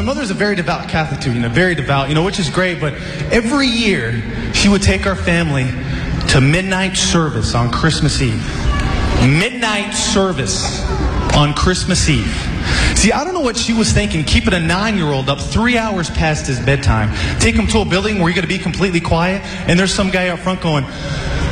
mother's a very devout Catholic too, very devout, which is great. But every year she would take our family to midnight service on Christmas Eve. Midnight service on Christmas Eve. See, I don't know what she was thinking, keeping a 9-year-old up 3 hours past his bedtime. Take him to a building where you're going to be completely quiet, and there's some guy out front going,